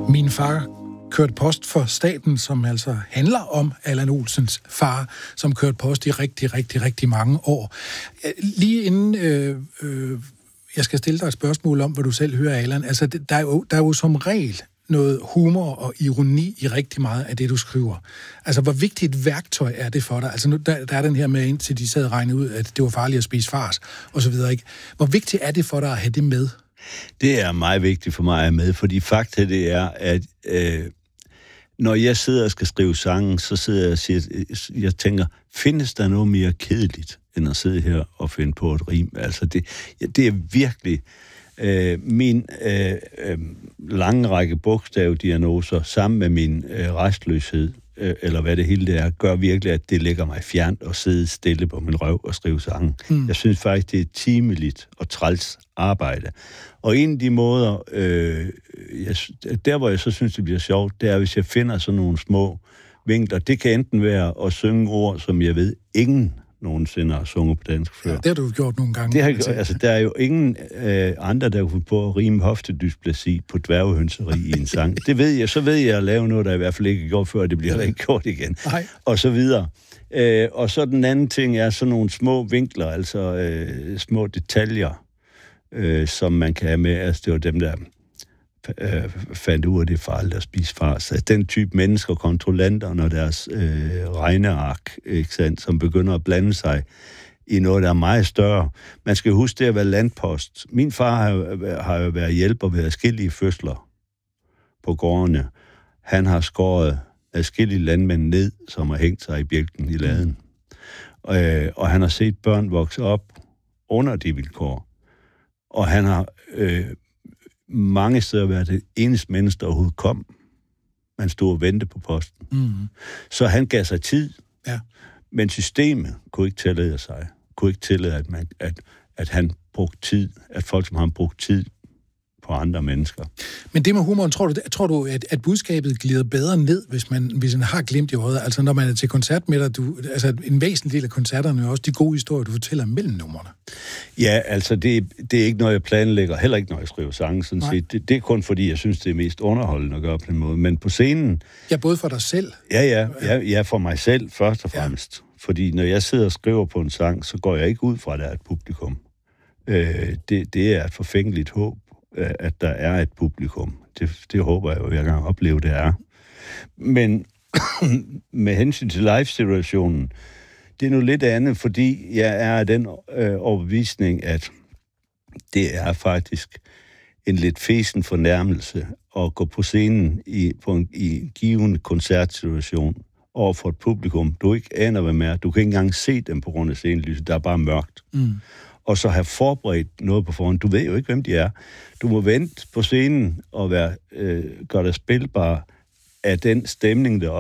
Min far kørte post for staten, som altså handler om Allan Olsens far, som kørte post i rigtig mange år. Lige inden jeg skal stille dig et spørgsmål om, hvad du selv hører, Allan, altså der er jo som regel noget humor og ironi i rigtig meget af det, du skriver. Altså, hvor vigtigt et værktøj er det for dig? Altså, nu, der er den her med, indtil de sad og regnede ud, at det var farligt at spise fars, og så videre, ikke? Hvor vigtigt er det for dig at have det med? Det er meget vigtigt for mig at have med, fordi fakta det er, at når jeg sidder og skal skrive sange, så sidder jeg og siger, jeg tænker, findes der noget mere kedeligt, end at sidde her og finde på et rim? Altså, det er virkelig min lange række bogstavdiagnoser sammen med min restløshed, eller hvad det hele det er, gør virkelig, at det ligger mig fjernt at sidde stille på min røv og skrive sange. Jeg synes faktisk, det er timeligt og træls arbejde. Og en af de måder, der hvor jeg så synes, det bliver sjovt, det er, hvis jeg finder sådan nogle små vinkler. Det kan enten være at synge ord, som jeg ved, ingen nogensinde har sunget på dansk før. Ja, det har du gjort nogle gange. Der er jo ingen andre, der kunne på at rime hoftedysplasi på dværghønseri i en sang. Det ved jeg. Så ved jeg at lave noget, der i hvert fald ikke er gjort før, det bliver der ikke gjort igen. Nej. Og så videre. Og så den anden ting er sådan nogle små vinkler, altså små detaljer, som man kan have med. Altså det var dem, der fandt ud af det farligt at spise fars. Altså, den type mennesker, kontrollanter, når deres regneark, ikke sandt, som begynder at blande sig i noget, der er meget større. Man skal huske det at være landpost. Min far har jo været hjælper ved adskillige fødsler på gårdene. Han har skåret adskillige landmænd ned, som har hængt sig i bjælken i laden. Og han har set børn vokse op under de vilkår. Og han har mange steder været det eneste menneske, der overhovedet kom. Man stod og ventede på posten. Så han gav sig tid. Ja. Men systemet kunne ikke tillade sig. Kunne ikke tillade, at han brugte tid. At folk, som han brugte tid på andre mennesker. Men det med humoren, tror du at budskabet glider bedre ned, hvis man har glemt i øjet? Altså, når man er til koncert med dig, altså en væsentlig del af koncerterne er også de gode historier, du fortæller mellem numrene. Ja, altså, det er ikke noget, jeg planlægger. Heller ikke, når jeg skriver sange, sådan set. Det er kun fordi, jeg synes, det er mest underholdende at gøre på den måde. Men på scenen... Ja, både for dig selv? Ja, for mig selv, først og fremmest. Ja. Fordi når jeg sidder og skriver på en sang, så går jeg ikke ud fra, at der er et publikum. Det er et forfængeligt håb, at der er et publikum. Det håber jeg jo, jeg kan opleve, det er. Men med hensyn til live-situationen, det er nu lidt andet, fordi jeg er af den overbevisning, at det er faktisk en lidt fesen fornærmelse at gå på scenen i en givende koncertsituation over for et publikum, du ikke aner, hvad med er. Du kan ikke engang se dem på grund af scenelyset. Der er bare mørkt. Og så have forberedt noget på forhånd. Du ved jo ikke, hvem de er. Du må vente på scenen og gøre dig spilbar af den stemning, der